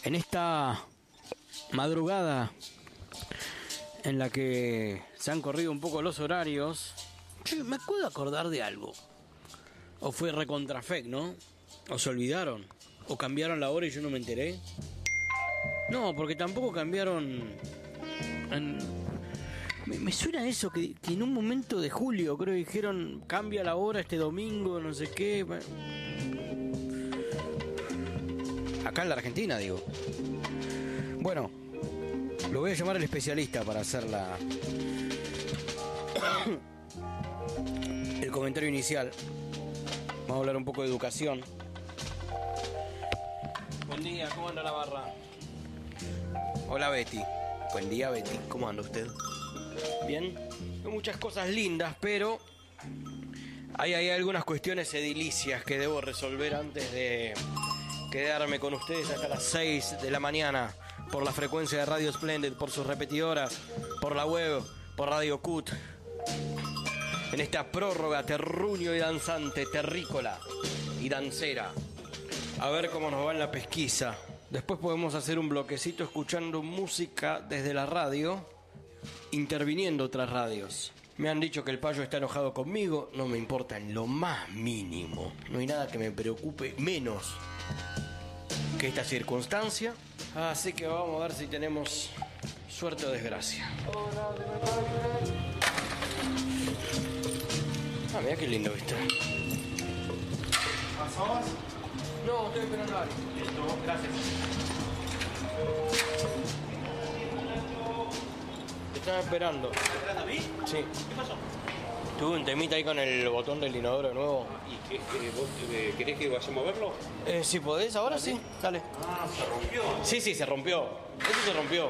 En esta madrugada en la que se han corrido un poco los horarios, me puedo acordar de algo. O fue recontrafec, ¿no? O se olvidaron. O cambiaron la hora y yo no me enteré. No, porque tampoco cambiaron. Me suena eso, que en un momento de julio creo que dijeron cambia la hora este domingo, no sé qué. Acá en la Argentina, digo. Bueno, lo voy a llamar al especialista para hacer el comentario inicial. Vamos a hablar un poco de educación. Buen día, ¿cómo anda la barra? Hola Betty. Buen día Betty, ¿cómo anda usted? Bien, hay muchas cosas lindas, pero hay algunas cuestiones edilicias que debo resolver antes de quedarme con ustedes hasta las 6 de la mañana por la frecuencia de Radio Splendid, por sus repetidoras, por la web, por Radio Cut. En esta prórroga terruño y danzante, terrícola y dancera. A ver cómo nos va en la pesquisa. Después podemos hacer un bloquecito escuchando música desde la radio, interviniendo otras radios. Me han dicho que el payo está enojado conmigo, no me importa en lo más mínimo. No hay nada que me preocupe menos que esta circunstancia. Así que vamos a ver si tenemos suerte o desgracia. Ah, mira qué lindo viste. ¿Pasabas? No, estoy esperando a alguien. Listo, gracias. Te estaba esperando. ¿Me esperando a mí? Sí. ¿Qué pasó? Tuve un temita ahí con el botón del inodoro nuevo. ¿Y vos querés que vayamos a verlo? Si podés, ahora sí. Dale. Ah, se rompió. Sí, se rompió. Eso se rompió.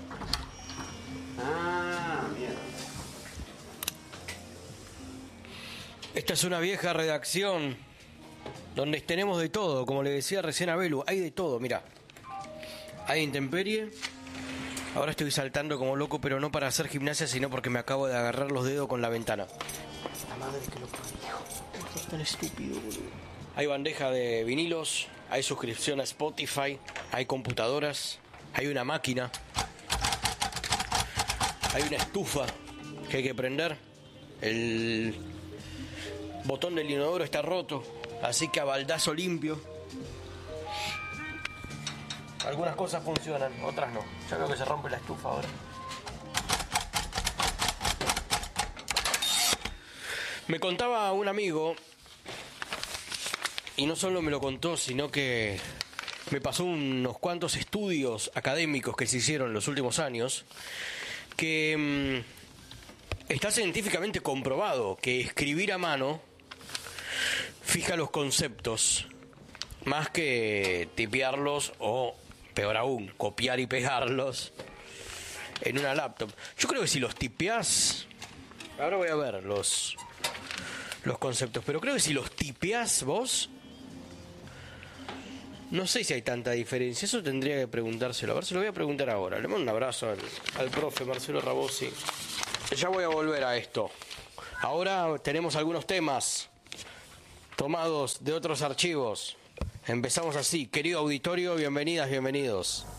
Ah, mierda. Esta es una vieja redacción donde tenemos de todo, como le decía recién a Belu, hay de todo, mira. Hay intemperie. Ahora estoy saltando como loco, pero no para hacer gimnasia, sino porque me acabo de agarrar los dedos con la ventana. La madre que lo parió. Esto es tan estúpido, boludo. Hay bandeja de vinilos, hay suscripción a Spotify, hay computadoras, hay una máquina, hay una estufa que hay que prender. El botón del inodoro está roto, así que a baldazo limpio. Algunas cosas funcionan, otras no. Ya creo que se rompe la estufa ahora. Me contaba un amigo, y no solo me lo contó, sino que me pasó unos cuantos estudios académicos que se hicieron en los últimos años, que está científicamente comprobado que escribir a mano fija los conceptos más que tipearlos o, peor aún, copiar y pegarlos en una laptop. Yo creo que si los tipeás, ahora voy a ver los conceptos, pero creo que si los tipeás vos, no sé si hay tanta diferencia. Eso tendría que preguntárselo. A ver, se lo voy a preguntar ahora. Le mando un abrazo al profe Marcelo Rabosi. Ya voy a volver a esto. Ahora tenemos algunos temas tomados de otros archivos. Empezamos así. Querido auditorio, bienvenidas, bienvenidos.